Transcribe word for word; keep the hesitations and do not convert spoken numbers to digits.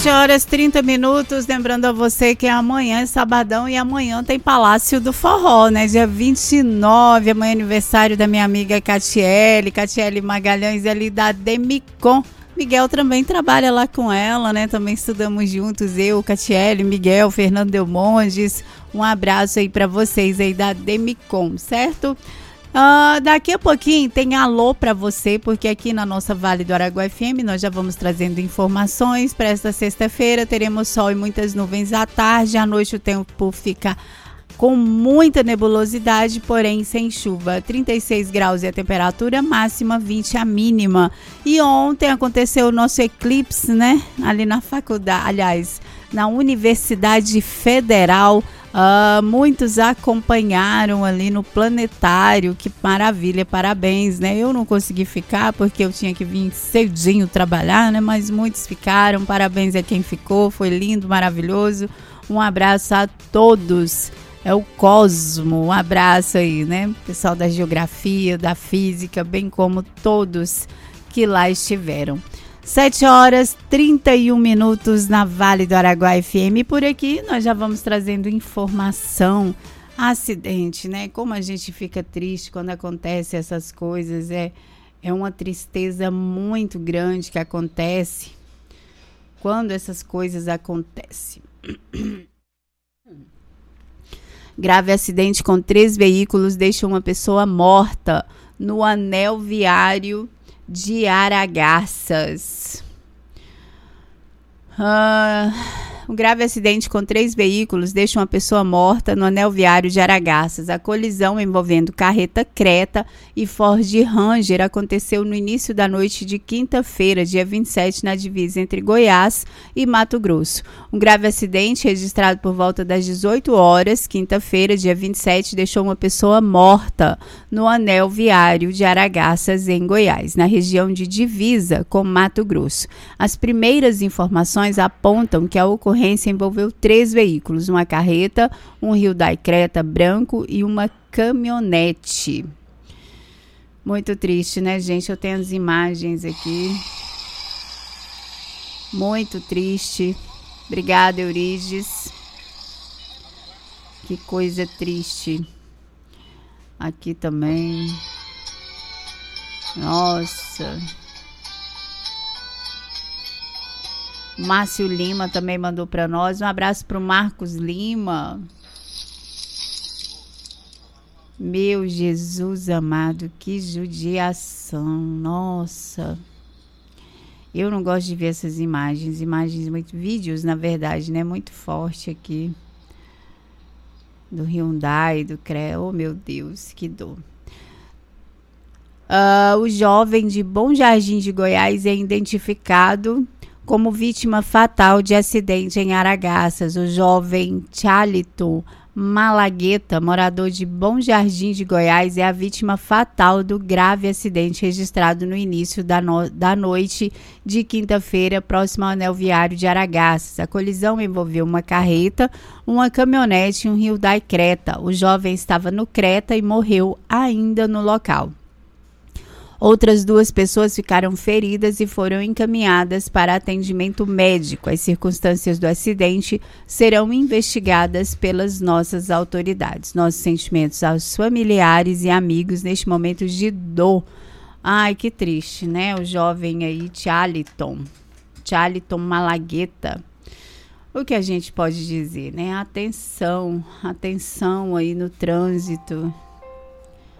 sete horas e trinta minutos, lembrando a você que amanhã é sabadão e amanhã tem Palácio do Forró, né? Dia vinte e nove, amanhã é aniversário da minha amiga Catiele, Catiele Magalhães ali da Demicon. Miguel também trabalha lá com ela, né? Também estudamos juntos, eu, Catiele, Miguel, Fernando Delmondes. Um abraço aí para vocês aí da Demicon, certo? Uh, daqui a pouquinho tem alô para você, porque aqui na nossa Vale do Araguaia F M nós já vamos trazendo informações. Para esta sexta-feira teremos sol e muitas nuvens à tarde, à noite o tempo fica com muita nebulosidade, porém sem chuva. trinta e seis graus e a temperatura máxima, vinte a mínima. E ontem aconteceu o nosso eclipse, né? Ali na faculdade, aliás, na Universidade Federal. Uh, muitos acompanharam ali no planetário, que maravilha, parabéns, né? Eu não consegui ficar porque eu tinha que vir cedinho trabalhar, né? Mas muitos ficaram, parabéns a quem ficou, foi lindo, maravilhoso. Um abraço a todos, é o Cosmo, um abraço aí, né? Pessoal da geografia, da física, bem como todos que lá estiveram. sete horas e trinta e um minutos na Vale do Araguaia F M. Por aqui nós já vamos trazendo informação. Acidente, né? Como a gente fica triste quando acontece essas coisas. É, é uma tristeza muito grande que acontece quando essas coisas acontecem. Grave acidente com três veículos deixa uma pessoa morta no anel viário de Aragarças. Uh, um grave acidente com três veículos deixa uma pessoa morta no anel viário de Aragarças. A colisão envolvendo carreta Creta e Ford Ranger aconteceu no início da noite de quinta-feira, dia vinte e sete, na divisa entre Goiás e Mato Grosso. Um grave acidente registrado por volta das dezoito horas, quinta-feira, dia vinte e sete, deixou uma pessoa morta no anel viário de Aragarças, em Goiás, na região de divisa com Mato Grosso. As primeiras informações apontam que a ocorrência envolveu três veículos, uma carreta, um Hyundai Creta branco e uma caminhonete. Muito triste, né, gente? Eu tenho as imagens aqui. Muito triste. Obrigada, Eurides. Que coisa triste. Aqui também. Nossa. Márcio Lima também mandou para nós. Um abraço para o Marcos Lima. Meu Jesus amado, que judiação. Nossa. Eu não gosto de ver essas imagens. Imagens, muito vídeos, na verdade, né? Muito forte aqui. Do Hyundai, do Creta. Oh, meu Deus, que dor. Uh, o jovem de Bom Jardim de Goiás é identificado como vítima fatal de acidente em Aragarças. O jovem Tchalito Malagueta, morador de Bom Jardim de Goiás, é a vítima fatal do grave acidente registrado no início da, no- da noite de quinta-feira, próximo ao anel viário de Aragarças. A colisão envolveu uma carreta, uma caminhonete e um Hyundai Creta. O jovem estava no Creta e morreu ainda no local. Outras duas pessoas ficaram feridas e foram encaminhadas para atendimento médico. As circunstâncias do acidente serão investigadas pelas nossas autoridades. Nossos sentimentos aos familiares e amigos neste momento de dor. Ai, que triste, né? O jovem aí, Tchaliton, Tchaliton Malagueta. O que a gente pode dizer, né? Atenção, atenção aí no trânsito.